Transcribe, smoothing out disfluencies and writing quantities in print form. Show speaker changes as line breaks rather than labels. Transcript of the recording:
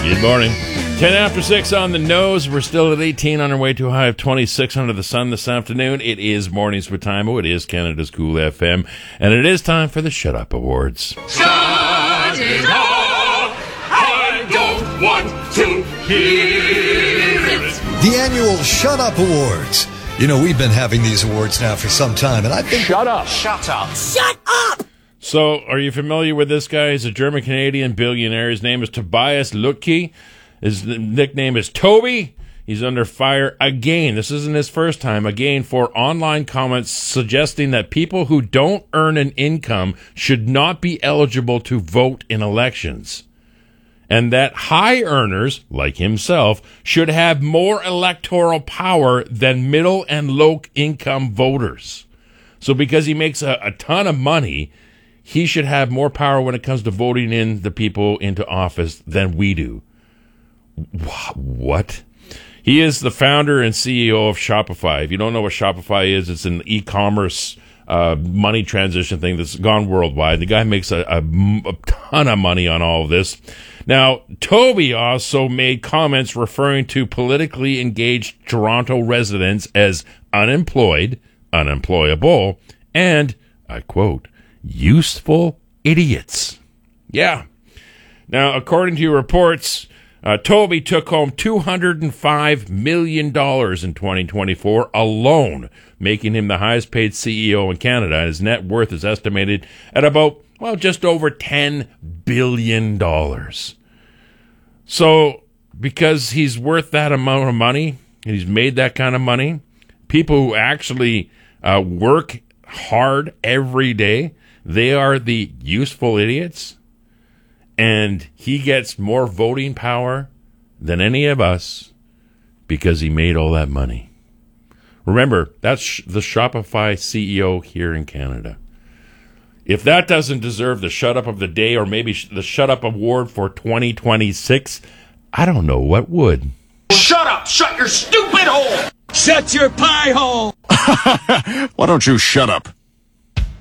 Good morning. 10 after 6 on the nose. We're still at 18 on our way to a high of 26 under the sun this afternoon. It is Mornings with Timo. It is Canada's Cool FM. And it is time for the Shut Up Awards.
Shut it up! I don't want to hear it.
The annual Shut Up Awards. You know, we've been having these awards now for some time, and I think...
Shut up. Shut up.
Shut up!
So, are you familiar with this guy? He's a German-Canadian billionaire. His name is Tobias Lutke. His nickname is Toby. He's under fire again. This isn't his first time. Again, for online comments suggesting that people who don't earn an income should not be eligible to vote in elections. And that high earners, like himself, should have more electoral power than middle and low income voters. So because he makes a ton of money, he should have more power when it comes to voting in the people into office than we do. What? He is the founder and CEO of Shopify. If you don't know what Shopify is, it's an e-commerce money transition thing that's gone worldwide. The guy makes a ton of money on all of this. Now, Toby also made comments referring to politically engaged Toronto residents as unemployed, unemployable, and, I quote, useful idiots. Yeah. Now, according to reports, Toby took home $205 million in 2024 alone, making him the highest paid CEO in Canada. His net worth is estimated at about, well, just over $10 billion. So, because he's worth that amount of money, and he's made that kind of money, people who actually work hard every day, they are the useful idiots. And he gets more voting power than any of us because he made all that money. Remember, that's the Shopify CEO here in Canada. If that doesn't deserve the Shut Up of the Day or maybe the Shut Up Award for 2026, I don't know what would.
Shut up! Shut your stupid hole!
Shut your pie hole!
Why don't you shut up?